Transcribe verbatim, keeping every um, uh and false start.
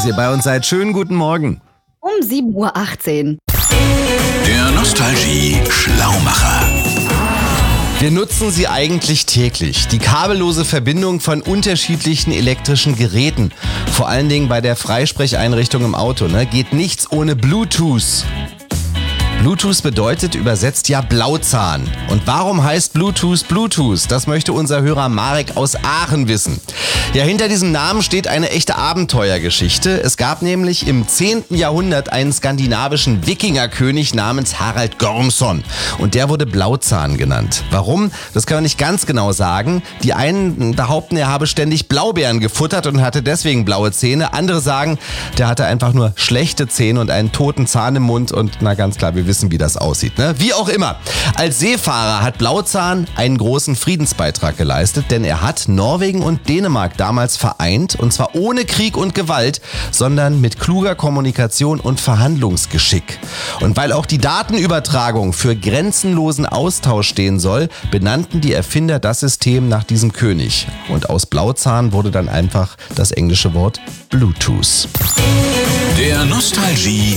dass ihr bei uns seid. Schönen guten Morgen. Um sieben Uhr achtzehn. Der Nostalgie-Schlaumacher. Wir nutzen sie eigentlich täglich. Die kabellose Verbindung von unterschiedlichen elektrischen Geräten. Vor allen Dingen bei der Freisprecheinrichtung im Auto. Ne? Geht nichts ohne Bluetooth. Bluetooth bedeutet übersetzt ja Blauzahn. Und warum heißt Bluetooth Bluetooth? Das möchte unser Hörer Marek aus Aachen wissen. Ja, hinter diesem Namen steht eine echte Abenteuergeschichte. Es gab nämlich im zehnten Jahrhundert einen skandinavischen Wikingerkönig namens Harald Gormson. Und der wurde Blauzahn genannt. Warum? Das kann man nicht ganz genau sagen. Die einen behaupten, er habe ständig Blaubeeren gefuttert und hatte deswegen blaue Zähne. Andere sagen, der hatte einfach nur schlechte Zähne und einen toten Zahn im Mund. Und na ganz klar, wir wissen, wie das aussieht. Ne? Wie auch immer. Als Seefahrer hat Blauzahn einen großen Friedensbeitrag geleistet, denn er hat Norwegen und Dänemark damals vereint, und zwar ohne Krieg und Gewalt, sondern mit kluger Kommunikation und Verhandlungsgeschick. Und weil auch die Datenübertragung für grenzenlosen Austausch stehen soll, benannten die Erfinder das System nach diesem König. Und aus Blauzahn wurde dann einfach das englische Wort Bluetooth. Der Nostalgie